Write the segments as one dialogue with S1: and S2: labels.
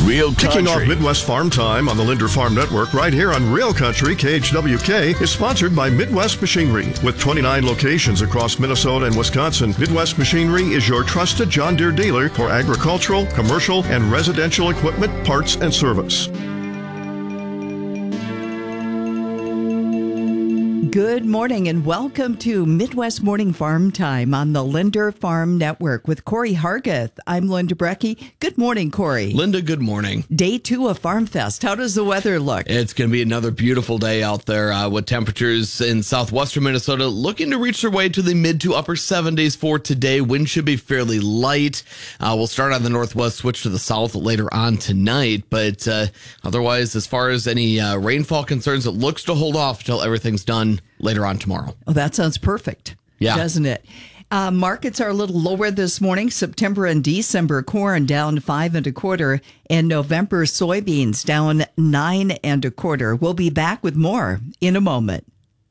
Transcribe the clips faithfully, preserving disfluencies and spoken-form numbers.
S1: Real Country.
S2: Kicking off Midwest Farm Time on the Linder Farm Network right here on Real Country. K H W K is sponsored by Midwest Machinery. With twenty-nine locations across Minnesota and Wisconsin, Midwest Machinery is your trusted John Deere dealer for agricultural, commercial, and residential equipment, parts, and service.
S3: Good morning and welcome to Midwest Morning Farm Time on the Linder Farm Network with Corey Hargeth. I'm Linda Brecky. Good morning, Corey.
S4: Linda, good morning.
S3: Day two of Farm Fest. How does the weather look?
S4: It's going to be another beautiful day out there uh, with temperatures in southwestern Minnesota looking to reach their way to the mid to upper seventies for today. Wind should be fairly light. Uh, we'll start on the northwest, switch to the south later on tonight. But uh, otherwise, as far as any uh, rainfall concerns, it looks to hold off until everything's done later on tomorrow.
S3: Oh, that sounds perfect.
S4: Yeah.
S3: Doesn't it? Uh, markets are a little lower this morning. September and December corn down five and a quarter, and November soybeans down nine and a quarter. We'll be back with more in a moment.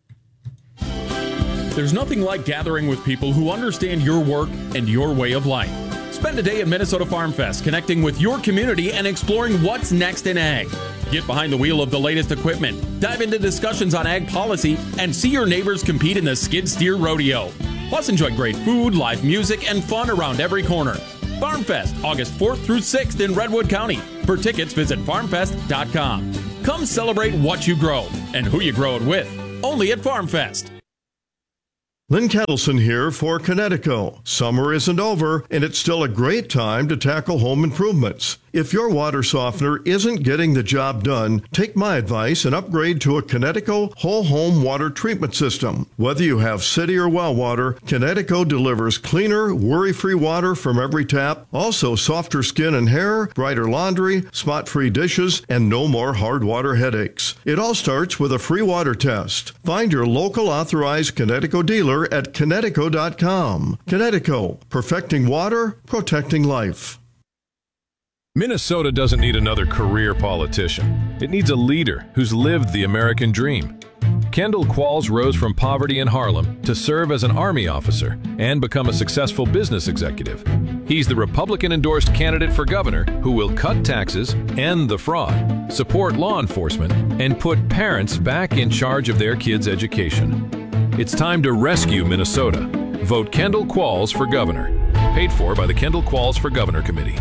S5: There's nothing like gathering with people who understand your work and your way of life. Spend a day at Minnesota Farm Fest connecting with your community and exploring what's next in ag. Get behind the wheel of the latest equipment, dive into discussions on ag policy, and see your neighbors compete in the Skid Steer Rodeo. Plus, enjoy great food, live music, and fun around every corner. Farm Fest, August fourth through sixth in Redwood County. For tickets, visit farm fest dot com. Come celebrate what you grow and who you grow it with. Only at Farm Fest.
S2: Lynn Kettleson here for Connecticut. Summer isn't over, and it's still a great time to tackle home improvements. If your water softener isn't getting the job done, take my advice and upgrade to a Connecticut whole home water treatment system. Whether you have city or well water, Connecticut delivers cleaner, worry-free water from every tap, also softer skin and hair, brighter laundry, spot-free dishes, and no more hard water headaches. It all starts with a free water test. Find your local authorized Connecticut dealer at Connecticut dot com. Connecticut, perfecting water, protecting life.
S6: Minnesota doesn't need another career politician. It needs a leader who's lived the American dream. Kendall Qualls rose from poverty in Harlem to serve as an Army officer and become a successful business executive. He's the Republican-endorsed candidate for governor who will cut taxes, end the fraud, support law enforcement, and put parents back in charge of their kids' education. It's time to rescue Minnesota. Vote Kendall Qualls for governor. Paid for by the Kendall Qualls for Governor Committee.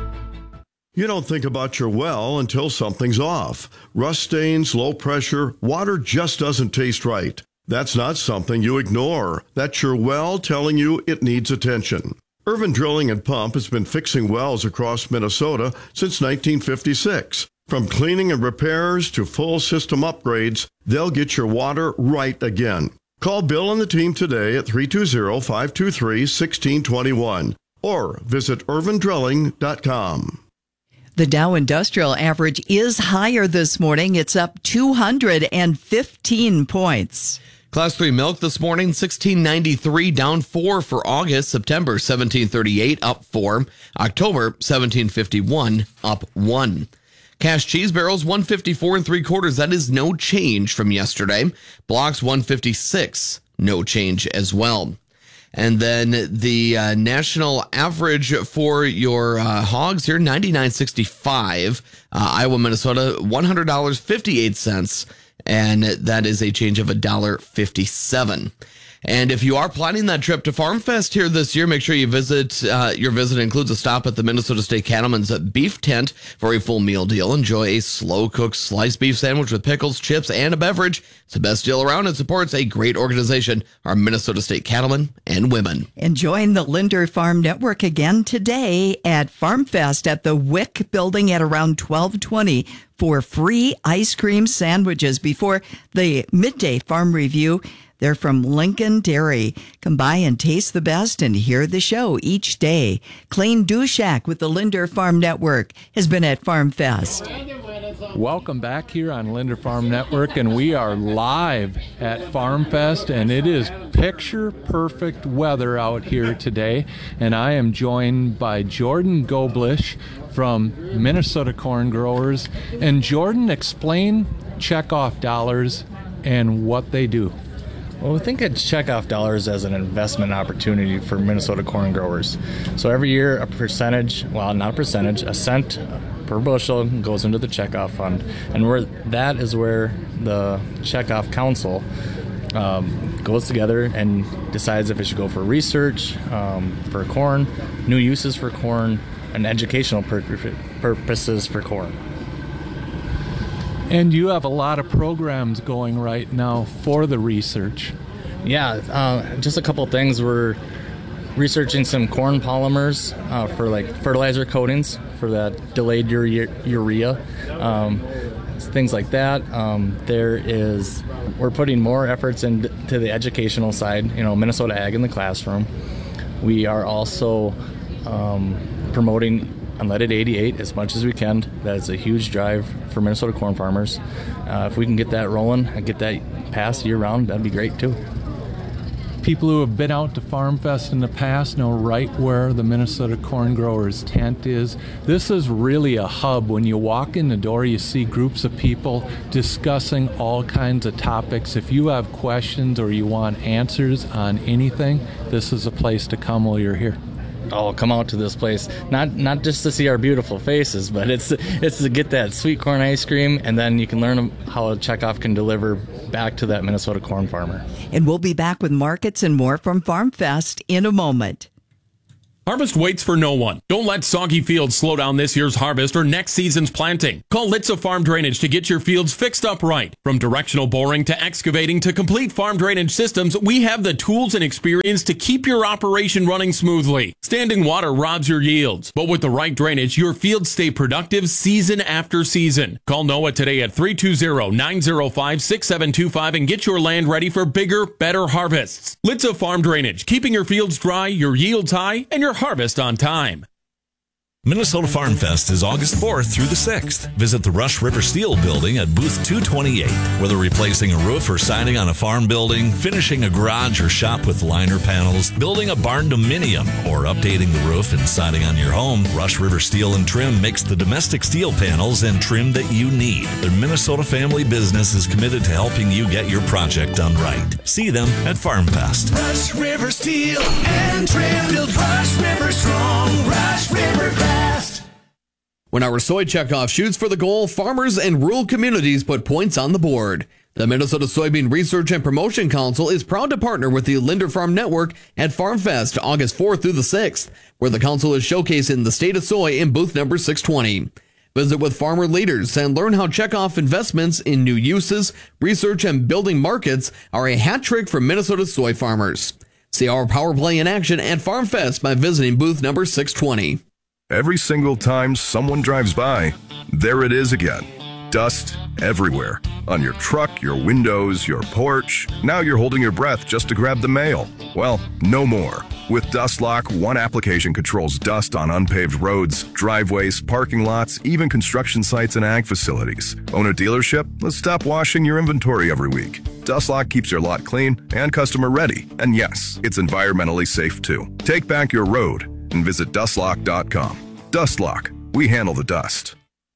S2: You don't think about your well until something's off. Rust stains, low pressure, water just doesn't taste right. That's not something you ignore. That's your well telling you it needs attention. Irvin Drilling and Pump has been fixing wells across Minnesota since nineteen fifty-six. From cleaning and repairs to full system upgrades, they'll get your water right again. Call Bill and the team today at three two zero, five two three, one six two one or visit irvin drilling dot com.
S3: The Dow Industrial Average is higher this morning. It's up two hundred fifteen points.
S4: Class three milk this morning, sixteen ninety-three, down four for August. September, seventeen thirty-eight, up four. October, seventeen fifty-one, up one. Cash cheese barrels, one fifty-four and three quarters. That is no change from yesterday. Blocks, one fifty-six, no change as well. And then the uh, national average for your uh, hogs here, ninety-nine sixty-five. Uh, Iowa, Minnesota, one hundred dollars and fifty-eight cents. And that is a change of one dollar and fifty-seven cents. And if you are planning that trip to Farm Fest here this year, make sure you visit, uh, your visit includes a stop at the Minnesota State Cattlemen's Beef Tent for a full meal deal. Enjoy a slow-cooked sliced beef sandwich with pickles, chips, and a beverage. It's the best deal around and supports a great organization, our Minnesota State Cattlemen and Women.
S3: And join the Linder Farm Network again today at Farm Fest at the Wick Building at around twelve twenty for free ice cream sandwiches before the midday farm review. They're from Lincoln Dairy. Come by and taste the best and hear the show each day. Clayne Dushak with the Linder Farm Network has been at Farm Fest.
S7: Welcome back here on Linder Farm Network, and we are live at Farm Fest, and it is picture-perfect weather out here today. And I am joined by Jordan Goblish from Minnesota Corn Growers. And Jordan, explain checkoff dollars and what they do.
S8: Well, we think of checkoff dollars as an investment opportunity for Minnesota corn growers. So every year, a percentage, well, not a percentage, a cent per bushel goes into the checkoff fund, and where that is where the checkoff council um, goes together and decides if it should go for research um, for corn, new uses for corn, and educational pur- purposes for corn.
S7: And you have a lot of programs going right now for the research.
S8: Yeah, uh, just a couple things. We're researching some corn polymers uh, for like fertilizer coatings for that delayed urea, urea um, things like that. Um, there is, we're putting more efforts into the educational side, you know, Minnesota Ag in the classroom. We are also um, promoting unleaded eighty-eight as much as we can. That is a huge drive for Minnesota corn farmers. Uh, if we can get that rolling and get that passed year round, that'd be great too.
S7: People who have been out to Farm Fest in the past know right where the Minnesota Corn Growers tent is. This is really a hub. When you walk in the door, you see groups of people discussing all kinds of topics. If you have questions or you want answers on anything, this is a place to come while you're here.
S8: Oh, come out to this place, not not just to see our beautiful faces, but it's it's to get that sweet corn ice cream, and then you can learn how a checkoff can deliver back to that Minnesota corn farmer.
S3: And we'll be back with markets and more from Farm Fest in a moment.
S5: Harvest waits for no one. Don't let soggy fields slow down this year's harvest or next season's planting. Call Litza Farm Drainage to get your fields fixed up right. From directional boring to excavating to complete farm drainage systems, we have the tools and experience to keep your operation running smoothly. Standing water robs your yields, but with the right drainage, your fields stay productive season after season. Call Noah today at three two zero, nine zero five, six seven two five and get your land ready for bigger, better harvests. Litza Farm Drainage, keeping your fields dry, your yields high, and your harvest on time.
S1: Minnesota Farm Fest is August fourth through the sixth. Visit the Rush River Steel Building at booth two twenty-eight. Whether replacing a roof or siding on a farm building, finishing a garage or shop with liner panels, building a barn dominium, or updating the roof and siding on your home, Rush River Steel and Trim makes the domestic steel panels and trim that you need. Their Minnesota family business is committed to helping you get your project done right. See them at Farm Fest.
S9: Rush River Steel and Trim. Build Rush River strong. Rush River fast.
S4: When our soy checkoff shoots for the goal, farmers and rural communities put points on the board. The Minnesota Soybean Research and Promotion Council is proud to partner with the Linder Farm Network at Farm Fest August fourth through the sixth, where the council is showcasing the state of soy in booth number six twenty. Visit with farmer leaders and learn how checkoff investments in new uses, research, and building markets are a hat trick for Minnesota soy farmers. See our power play in action at Farm Fest by visiting booth number six twenty.
S10: Every single time someone drives by, there it is again. Dust everywhere. On your truck, your windows, your porch. Now you're holding your breath just to grab the mail. Well, no more. With DustLock, one application controls dust on unpaved roads, driveways, parking lots, even construction sites and ag facilities. Own a dealership? Let's stop washing your inventory every week. DustLock keeps your lot clean and customer ready. And yes, it's environmentally safe too. Take back your road and visit dust lock dot com. DustLock. We handle the dust.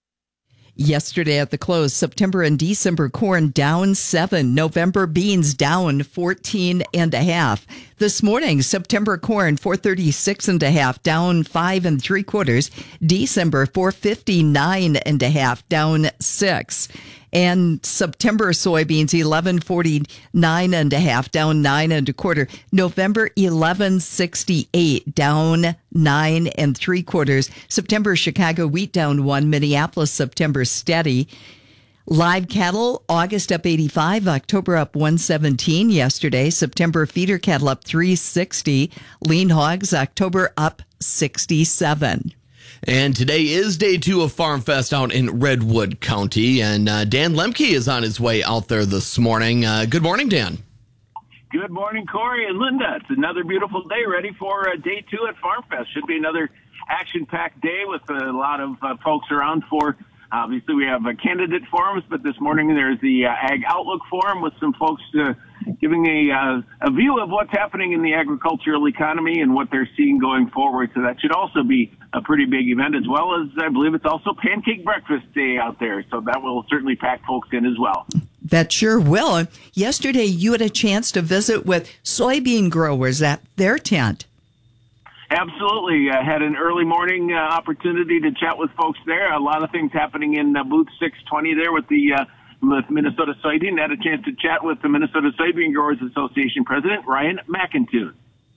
S3: Yesterday at the close, September and December corn down seven, November beans down fourteen and a half. This morning, September corn four thirty-six and a half, down five and three quarters. December four fifty-nine and a half, down six. And September soybeans eleven forty-nine and a half, down nine and a quarter. November eleven sixty-eight, down nine and three quarters. September Chicago wheat down one. Minneapolis September steady. Live cattle, August up eighty-five, October up one seventeen. Yesterday, September feeder cattle up three sixty. Lean hogs, October up sixty-seven.
S4: And today is day two of Farm Fest out in Redwood County, and uh, Dan Lemke is on his way out there this morning. Uh, good morning, Dan.
S11: Good morning, Corey and Linda. It's another beautiful day, ready for uh, day two at Farm Fest. Should be another action-packed day with a lot of uh, folks around for. Obviously, we have uh, candidate forums, but this morning there's the uh, Ag Outlook Forum with some folks uh, giving a, uh, a view of what's happening in the agricultural economy and what they're seeing going forward. So that should also be a pretty big event, as well as I believe it's also Pancake Breakfast Day out there. So that will certainly pack folks in as well.
S3: That sure will. Yesterday, you had a chance to visit with soybean growers at their tent.
S11: Absolutely. I uh, had an early morning uh, opportunity to chat with folks there. A lot of things happening in uh, booth six twenty there with the uh, with Minnesota Soybean. Had a chance to chat with the Minnesota Soybean Growers Association President, Ryan McIntoon.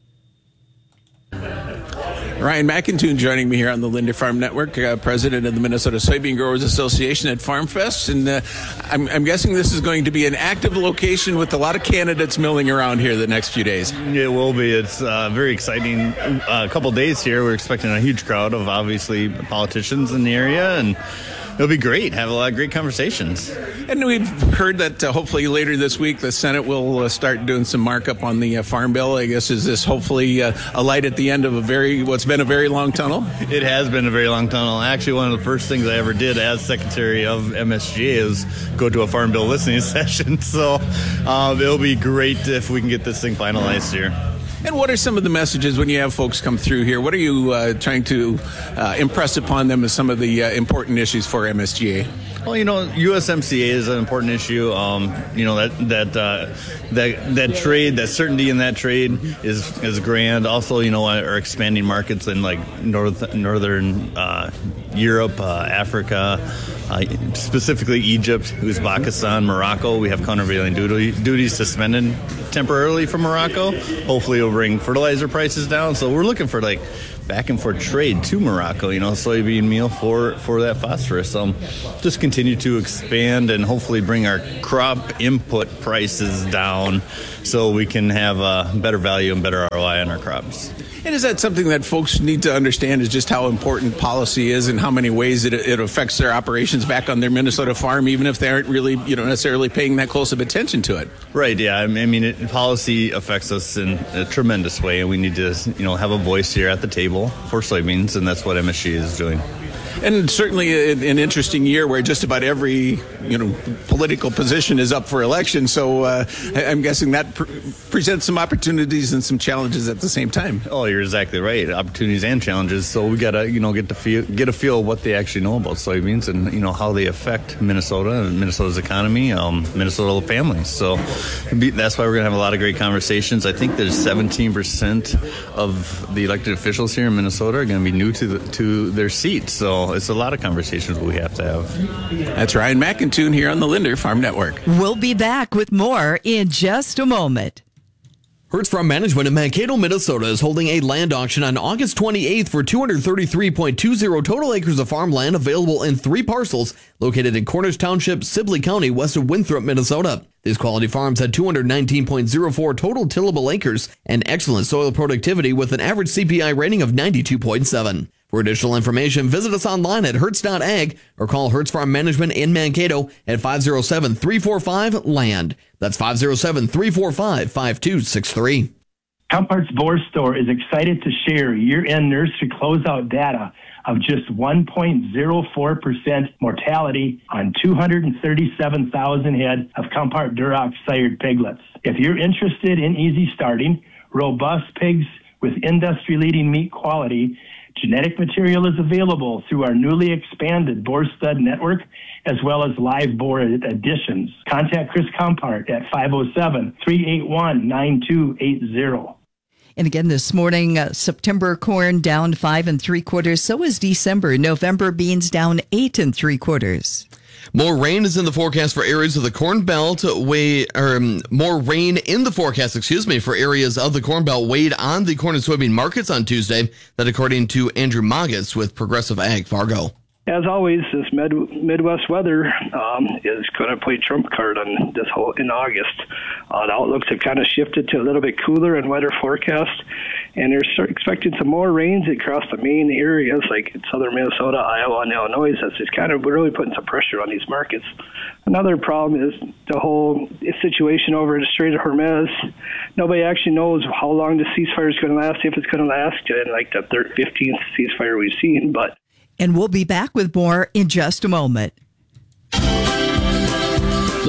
S12: Ryan McIntoon joining me here on the Linder Farm Network, uh, president of the Minnesota Soybean Growers Association at Farm Fest. And uh, I'm, I'm guessing this is going to be an active location with a lot of candidates milling around here the next few days.
S13: It will be. It's uh, very exciting. Uh, a couple days here. We're expecting a huge crowd of obviously politicians in the area, and it'll be great. Have a lot of great conversations.
S12: And we've heard that uh, hopefully later this week the Senate will uh, start doing some markup on the uh, Farm Bill. I guess is this hopefully uh, a light at the end of a very what's been a very long tunnel?
S13: It has been a very long tunnel. Actually, one of the first things I ever did as Secretary of M S G A is go to a Farm Bill listening session. So um, it'll be great if we can get this thing finalized here.
S12: And what are some of the messages when you have folks come through here? What are you uh, trying to uh, impress upon them as some of the uh, important issues for M S G A?
S13: Well, you know, U S M C A is an important issue. Um, you know, that that uh, that that trade, that certainty in that trade is is grand. Also, you know, our expanding markets in like north northern uh, Europe, uh, Africa, uh, specifically Egypt, Uzbekistan, Morocco. We have countervailing duty, duties suspended temporarily from Morocco. Hopefully, it'll bring fertilizer prices down. So we're looking for like back and forth trade to Morocco, you know, soybean meal for, for that phosphorus. So just continue to expand and hopefully bring our crop input prices down so we can have a better value and better R O I on our crops.
S12: And is that something that folks need to understand is just how important policy is and how many ways it, it affects their operations back on their Minnesota farm, even if they aren't really, you know, necessarily paying that close of attention to it?
S13: Right, yeah. I mean, it, policy affects us in a tremendous way, and we need to, you know, have a voice here at the table for soybeans, and that's what M S G is doing.
S12: And certainly an interesting year where just about every, you know, political position is up for election. So uh, I'm guessing that pr- presents some opportunities and some challenges at the same time.
S13: Oh, you're exactly right. Opportunities and challenges. So we got to, you know, get to feel, get a feel of what they actually know about soybeans and, you know, how they affect Minnesota and Minnesota's economy, um, Minnesota families. So that's why we're going to have a lot of great conversations. I think there's seventeen percent of the elected officials here in Minnesota are going to be new to the, to their seats. So it's a lot of conversations we have to have.
S12: That's Ryan McIntoon here on the Linder Farm Network.
S3: We'll be back with more in just a moment.
S4: Hertz Farm Management in Mankato, Minnesota is holding a land auction on August twenty-eighth for two hundred thirty-three point two zero total acres of farmland available in three parcels located in Cornish Township, Sibley County, west of Winthrop, Minnesota. These quality farms had two hundred nineteen point zero four total tillable acres and excellent soil productivity with an average C P I rating of ninety-two point seven. For additional information, visit us online at hertz dot ag or call Hertz Farm Management in Mankato at five oh seven, three four five, land. That's five oh seven, three four five, five two six three.
S14: Compart's Boar Store is excited to share year-end nursery closeout data of just one point zero four percent mortality on two hundred thirty-seven thousand head of Compart Duroc sired piglets. If you're interested in easy starting, robust pigs with industry-leading meat quality, genetic material is available through our newly expanded Boar Stud Network, as well as live boar additions. Contact Chris Compart at five oh seven, three eight one, nine two eight zero.
S3: And again, this morning, uh, September corn down five and three quarters. So is December. November beans down eight and three quarters.
S4: More rain is in the forecast for areas of the Corn Belt. Way, or, um, more rain in the forecast, excuse me, for areas of the Corn Belt weighed on the corn and soybean markets on Tuesday. That according to Andrew Magas with Progressive Ag Fargo.
S15: As always, this mid, Midwest weather um, is going to play trump card on this whole in August. Uh, the outlooks have kind of shifted to a little bit cooler and wetter forecast, and they're start expecting some more rains across the main areas like southern Minnesota, Iowa, and Illinois. That's just kind of really putting some pressure on these markets. Another problem is the whole situation over the Strait of Hormuz. Nobody actually knows how long the ceasefire is going to last, if it's going to last, and like the third, fifteenth ceasefire we've seen, but.
S3: And we'll be back with more in just a moment.
S4: The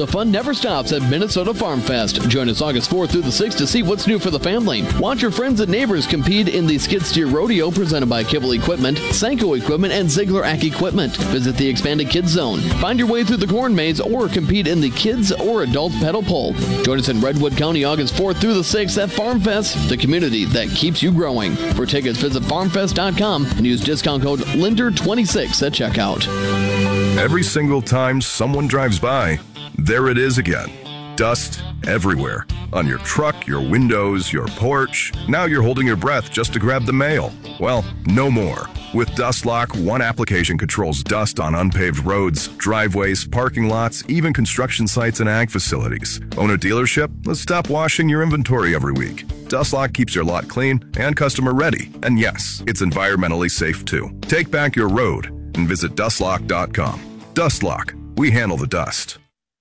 S4: The fun never stops at Minnesota Farm Fest. Join us August fourth through the sixth to see what's new for the family. Watch your friends and neighbors compete in the Skid Steer Rodeo presented by Kibble Equipment, Senko Equipment, and Ziegler Ack Equipment. Visit the expanded Kids Zone. Find your way through the corn maze or compete in the kids or adult pedal pole. Join us in Redwood County August fourth through the sixth at Farm Fest, the community that keeps you growing. For tickets, visit farm fest dot com and use discount code Linder twenty-six at checkout.
S10: Every single time someone drives by, there it is again. Dust everywhere. On your truck, your windows, your porch. Now you're holding your breath just to grab the mail. Well, no more. With DustLock, one application controls dust on unpaved roads, driveways, parking lots, even construction sites and ag facilities. Own a dealership? Let's stop washing your inventory every week. DustLock keeps your lot clean and customer ready. And yes, it's environmentally safe too. Take back your road and visit dust lock dot com. DustLock. We handle the dust.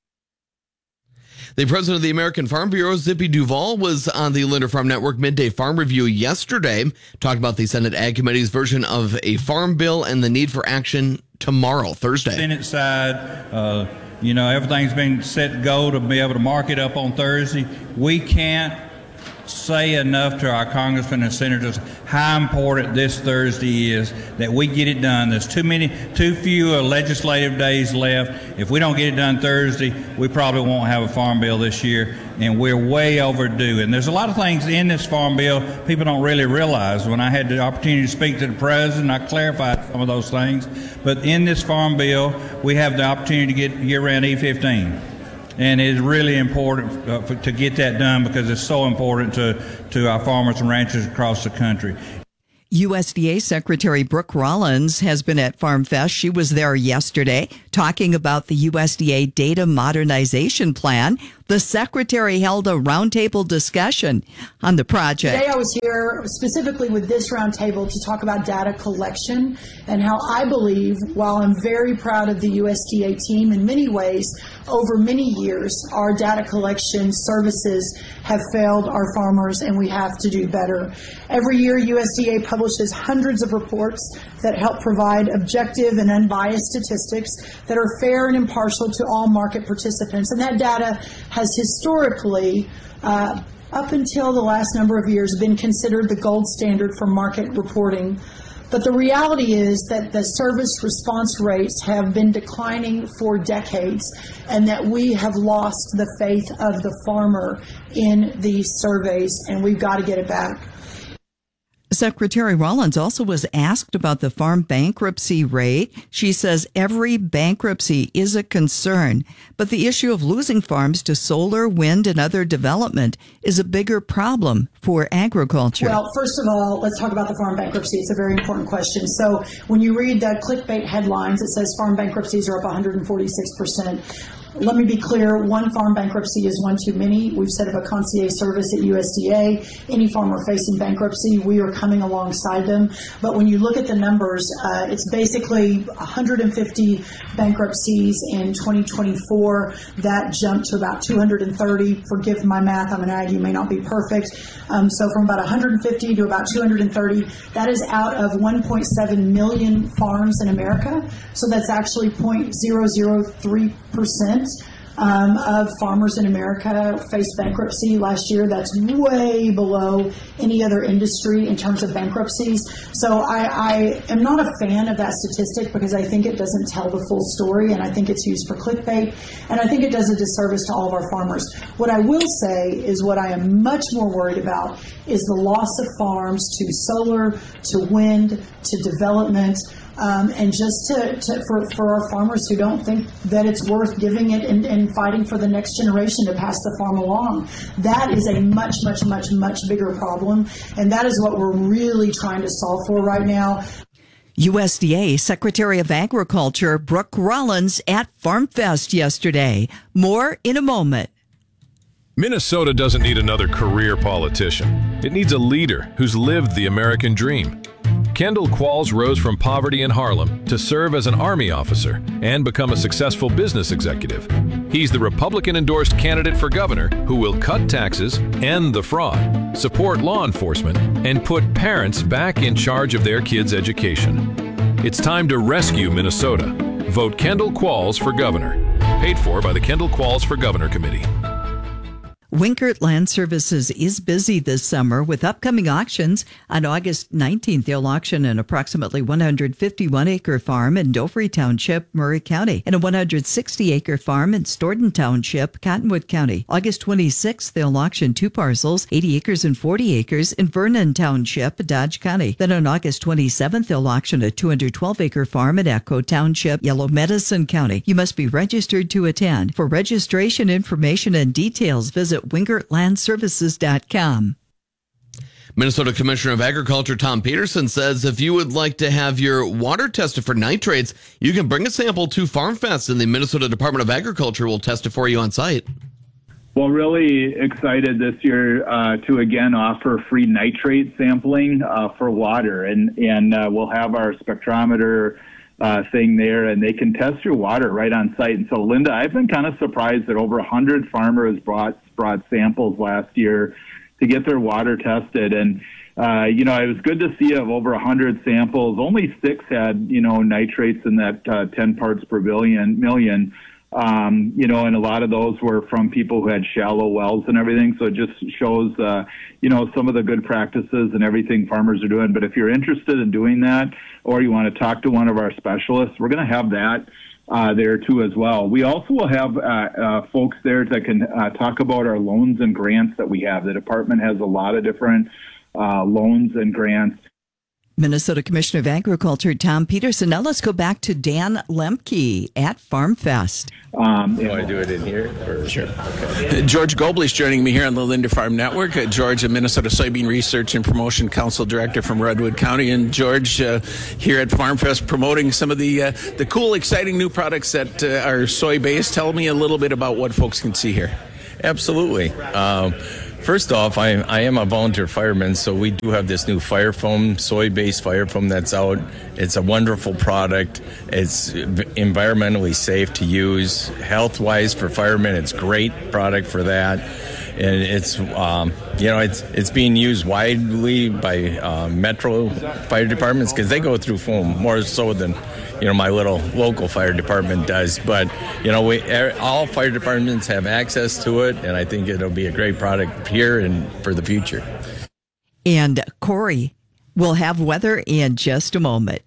S4: The president of the American Farm Bureau, Zippy Duvall, was on the Linder Farm Network Midday Farm Review yesterday, talking about the Senate Ag Committee's version of a farm bill and the need for action tomorrow, Thursday.
S16: Senate side, uh, you know, everything's been set to go to be able to mark it up on Thursday. We can't say enough to our congressmen and senators how important this Thursday is, that we get it done. There's too many, too few legislative days left. If we don't get it done Thursday, we probably won't have a farm bill this year, and we're way overdue. And there's a lot of things in this farm bill people don't really realize. When I had the opportunity to speak to the president, I clarified some of those things. But in this farm bill, we have the opportunity to get year-round E fifteen. And it's really important uh, for, to get that done because it's so important to, to our farmers and ranchers across the country.
S3: U S D A Secretary Brooke Rollins has been at Farm Fest. She was there yesterday talking about the U S D A Data Modernization Plan. The secretary held a roundtable discussion on the project.
S17: Today I was here specifically with this roundtable to talk about data collection and how I believe, while I'm very proud of the U S D A team in many ways, over many years, our data collection services have failed our farmers and we have to do better. Every year, U S D A publishes hundreds of reports that help provide objective and unbiased statistics that are fair and impartial to all market participants. And that data has historically, uh, up until the last number of years, been considered the gold standard for market reporting. But the reality is that the service response rates have been declining for decades and that we have lost the faith of the farmer in these surveys, and we've got to get it back.
S3: Secretary Rollins also was asked about the farm bankruptcy rate. She says every bankruptcy is a concern, but the issue of losing farms to solar, wind, and other development is a bigger problem for agriculture.
S17: Well, first of all, let's talk about the farm bankruptcy. It's a very important question. So when you read the clickbait headlines, it says farm bankruptcies are up one hundred forty-six percent. Let me be clear, one farm bankruptcy is one too many. We've set up a concierge service at U S D A. Any farmer facing bankruptcy, we are coming alongside them. But when you look at the numbers, uh, it's basically one hundred fifty bankruptcies in twenty twenty-four. That jumped to about two hundred thirty. Forgive my math, I'm an ag, you may not be perfect. Um, so from about one hundred fifty to about two hundred thirty, that is out of one point seven million farms in America. So that's actually zero point zero zero three percent. Um, of farmers in America faced bankruptcy last year. That's way below any other industry in terms of bankruptcies. So I, I am not a fan of that statistic because I think it doesn't tell the full story, and I think it's used for clickbait, and I think it does a disservice to all of our farmers. What I will say is what I am much more worried about is the loss of farms to solar, to wind, to development. Um, and just to, to for, for our farmers who don't think that it's worth giving it and, and fighting for the next generation to pass the farm along. That is a much, much, much, much bigger problem. And that is what we're really trying to solve for right now.
S3: U S D A Secretary of Agriculture Brooke Rollins at Farm Fest yesterday. More in a moment.
S6: Minnesota doesn't need another career politician. It needs a leader who's lived the American dream. Kendall Qualls rose from poverty in Harlem to serve as an Army officer and become a successful business executive. He's the Republican-endorsed candidate for governor who will cut taxes, end the fraud, support law enforcement, and put parents back in charge of their kids' education. It's time to rescue Minnesota. Vote Kendall Qualls for governor. Paid for by the Kendall Qualls for Governor Committee.
S3: Winkert Land Services is busy this summer with upcoming auctions. On August nineteenth, they'll auction an approximately one hundred fifty-one acre farm in Dovry Township, Murray County, and a one hundred sixty acre farm in Stoughton Township, Cottonwood County. August twenty-sixth, they'll auction two parcels, eighty acres and forty acres, in Vernon Township, Dodge County. Then on August twenty-seventh, they'll auction a two hundred twelve acre farm in Echo Township, Yellow Medicine County. You must be registered to attend. For registration information and details, visit Winkert Land Services dot com.
S4: Minnesota Commissioner of Agriculture Tom Peterson says if you would like to have your water tested for nitrates, you can bring a sample to FarmFest and the Minnesota Department of Agriculture will test it for you on site.
S18: Well, really excited this year uh, to again offer free nitrate sampling uh, for water, and and uh, we'll have our spectrometer Uh, thing there, and they can test your water right on site. And so, Linda, I've been kind of surprised that over one hundred farmers brought brought samples last year to get their water tested. And, uh, you know, it was good to see of over one hundred samples, only six had, you know, nitrates in that uh, ten parts per billion million. Um, you know, and a lot of those were from people who had shallow wells and everything. So it just shows, uh, you know, some of the good practices and everything farmers are doing. But if you're interested in doing that, or you want to talk to one of our specialists, we're going to have that uh, there too as well. We also will have uh, uh, folks there that can uh, talk about our loans and grants that we have. The department has a lot of different uh, loans and grants.
S3: Minnesota Commissioner of Agriculture Tom Peterson. Now let's go back to Dan Lemke at FarmFest.
S12: Um, you want to do it in here? Or? Sure. Okay. George Gobley is joining me here on the Linder Farm Network. Uh, George, a Minnesota Soybean Research and Promotion Council Director from Redwood County. And George, uh, here at FarmFest, promoting some of the uh, the cool, exciting new products that uh, are soy-based. Tell me a little bit about what folks can see here.
S19: Absolutely. Um, First off, I, I am a volunteer fireman, so we do have this new fire foam, soy-based fire foam that's out. It's a wonderful product. It's environmentally safe to use. Health-wise for firemen, it's great product for that. And it's, um, you know, it's it's being used widely by uh, metro fire departments because they go through foam more so than, you know, my little local fire department does. But, you know, we all fire departments have access to it, and I think it'll be a great product here and for the future.
S3: And Corey will have weather in just a moment.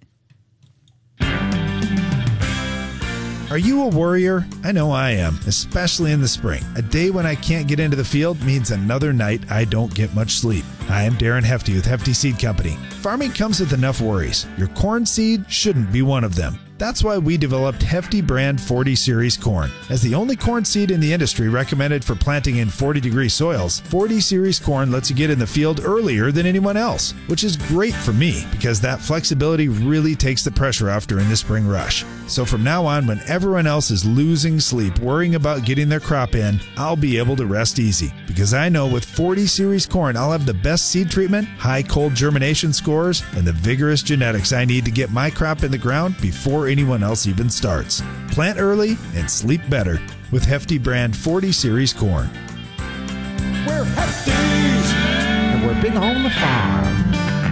S20: Are you a worrier? I know I am, especially in the spring. A day when I can't get into the field means another night I don't get much sleep. Hi, I'm Darren Hefty with Hefty Seed Company. Farming comes with enough worries. Your corn seed shouldn't be one of them. That's why we developed Hefty brand forty series corn. As the only corn seed in the industry recommended for planting in forty degree soils, forty series corn lets you get in the field earlier than anyone else, which is great for me because that flexibility really takes the pressure off during the spring rush. So from now on, when everyone else is losing sleep worrying about getting their crop in, I'll be able to rest easy because I know with forty series corn, I'll have the best seed treatment, high cold germination scores, and the vigorous genetics I need to get my crop in the ground before anyone else even starts. Plant early and sleep better with Hefty brand forty series corn.
S9: We're Hefties, and we're big on the farm.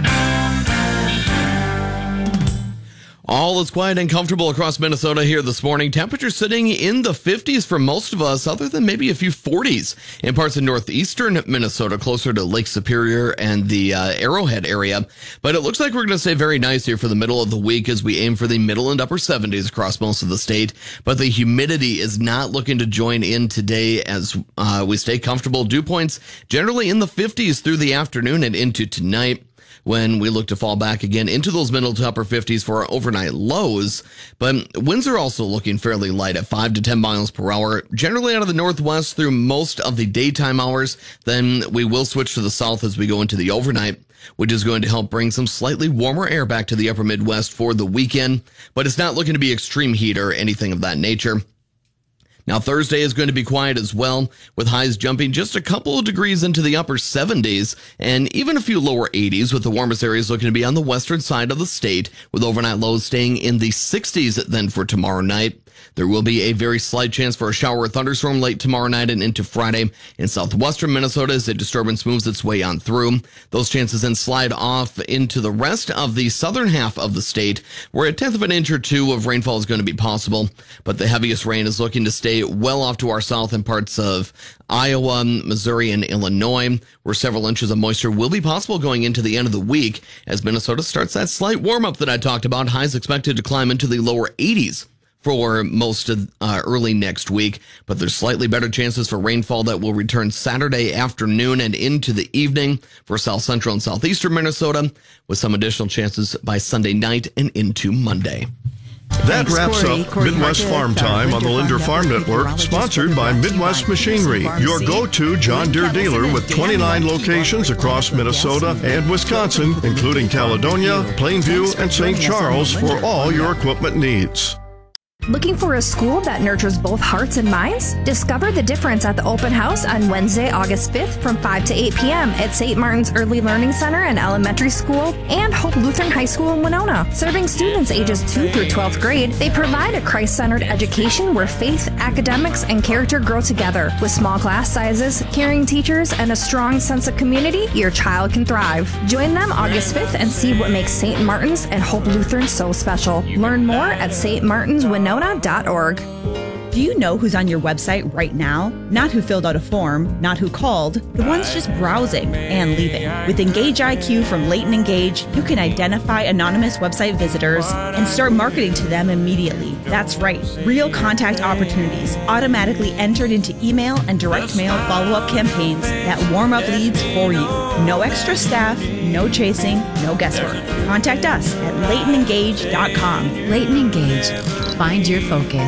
S4: All is quiet and comfortable across Minnesota here this morning. Temperatures sitting in the fifties for most of us, other than maybe a few forties in parts of northeastern Minnesota, closer to Lake Superior and the uh, Arrowhead area. But it looks like we're going to stay very nice here for the middle of the week as we aim for the middle and upper seventies across most of the state. But the humidity is not looking to join in today as uh, we stay comfortable. Dew points generally in the fifties through the afternoon and into tonight, when we look to fall back again into those middle to upper fifties for our overnight lows. But winds are also looking fairly light at five to ten miles per hour, generally out of the northwest through most of the daytime hours. Then we will switch to the south as we go into the overnight, which is going to help bring some slightly warmer air back to the upper Midwest for the weekend. But it's not looking to be extreme heat or anything of that nature. Now, Thursday is going to be quiet as well, with highs jumping just a couple of degrees into the upper seventies and even a few lower eighties, with the warmest areas looking to be on the western side of the state, with overnight lows staying in the sixties then for tomorrow night. There will be a very slight chance for a shower or thunderstorm late tomorrow night and into Friday in southwestern Minnesota as a disturbance moves its way on through. Those chances then slide off into the rest of the southern half of the state, where a tenth of an inch or two of rainfall is going to be possible. But the heaviest rain is looking to stay well off to our south in parts of Iowa, Missouri, and Illinois, where several inches of moisture will be possible going into the end of the week as Minnesota starts that slight warm-up that I talked about. Highs expected to climb into the lower eighties for most of uh, early next week, but there's slightly better chances for rainfall that will return Saturday afternoon and into the evening for south central and southeastern Minnesota, with some additional chances by Sunday night and into Monday.
S2: That
S3: Thanks,
S2: wraps
S3: Corey.
S2: up
S3: Corey
S2: Midwest
S3: Market,
S2: Farm
S3: uh,
S2: Time on the Linder Farm Network, sponsored by Midwest Machinery, your go-to John Deere dealer with twenty-nine locations across Minnesota and Wisconsin, including Caledonia, Plainview, and Saint Charles for all your equipment needs.
S21: Looking for a school that nurtures both hearts and minds? Discover the difference at the open house on Wednesday, August fifth from five to eight p.m. at Saint Martin's Early Learning Center and Elementary School and Hope Lutheran High School in Winona. Serving students ages two through twelfth grade, they provide a Christ-centered education where faith, academics, and character grow together. With small class sizes, caring teachers, and a strong sense of community, your child can thrive. Join them August fifth and see what makes Saint Martin's and Hope Lutheran so special. Learn more at s t martins winona dot org.
S22: Do you know who's on your website right now? Not who filled out a form, not who called, the ones just browsing and leaving. With Engage I Q from Leighton Engage, you can identify anonymous website visitors and start marketing to them immediately. That's right, real contact opportunities automatically entered into email and direct mail follow-up campaigns that warm up leads for you. No extra staff, no chasing, no guesswork. Contact us at leighton engage dot com.
S23: Leighton Engage. Find your focus.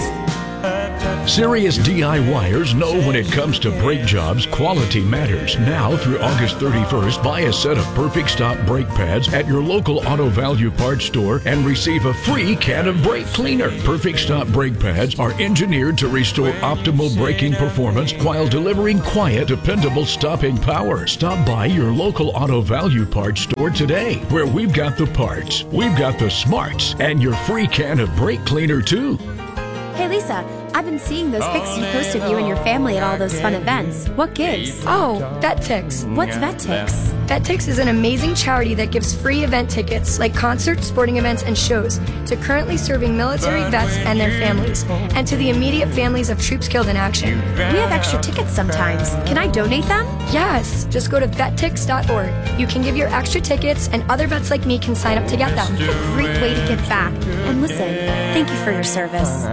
S24: Serious DIYers know when it comes to brake jobs, quality matters. Now through August thirty-first, buy a set of Perfect Stop brake pads at your local Auto Value Parts store and receive a free can of brake cleaner. Perfect Stop brake pads are engineered to restore optimal braking performance while delivering quiet, dependable stopping power. Stop by your local Auto Value Parts store today, where we've got the parts, we've got the smarts, and your free can of brake cleaner too.
S25: Hey Lisa, I've been seeing those pics you posted of you and your family at all those fun events. What gives?
S26: Oh, VetTix.
S25: What's VetTix?
S26: VetTix is an amazing charity that gives free event tickets, like concerts, sporting events, and shows, to currently serving military vets and their families, and to the immediate families of troops killed in action.
S25: We have extra tickets sometimes. Can I donate them?
S26: Yes, just go to vet tix dot org. You can give your extra tickets, and other vets like me can sign up to get them.
S25: A great way to give back. And listen, thank you for your service.